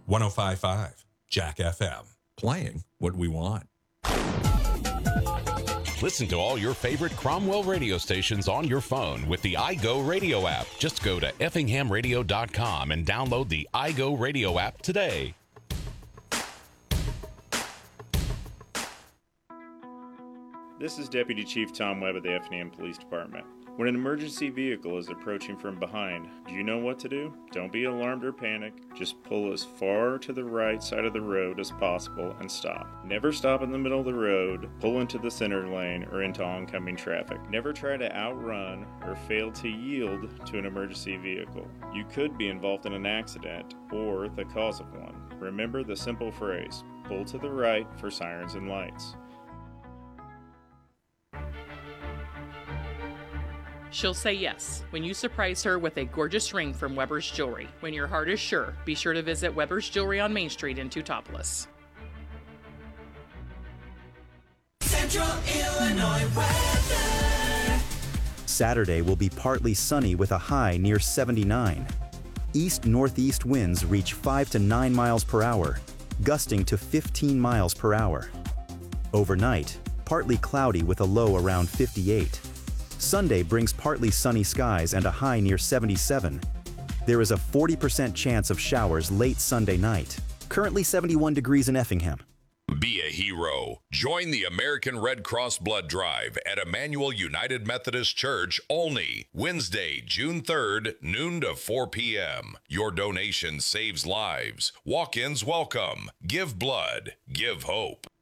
105.5 Jack FM. Playing what we want. Listen to all your favorite Cromwell radio stations on your phone with the iGo Radio app. Just go to effinghamradio.com and download the iGo Radio app today. This is Deputy Chief Tom Webb of the Effingham Police Department. When an emergency vehicle is approaching from behind, do you know what to do? Don't be alarmed or panic. Just pull as far to the right side of the road as possible and stop. Never stop in the middle of the road, pull into the center lane, or into oncoming traffic. Never try to outrun or fail to yield to an emergency vehicle. You could be involved in an accident or the cause of one. Remember the simple phrase, pull to the right for sirens and lights. She'll say yes when you surprise her with a gorgeous ring from Weber's Jewelry. When your heart is sure, be sure to visit Weber's Jewelry on Main Street in Teutopolis. Central Illinois weather. Saturday will be partly sunny with a high near 79. East-northeast winds reach 5 to 9 miles per hour, gusting to 15 miles per hour. Overnight, partly cloudy with a low around 58. Sunday brings partly sunny skies and a high near 77. There is a 40% chance of showers late Sunday night. Currently 71 degrees in Effingham. Be a hero. Join the American Red Cross Blood Drive at Emmanuel United Methodist Church, Olney, Wednesday, June 3rd, noon to 4 p.m. Your donation saves lives. Walk-ins welcome. Give blood. Give hope.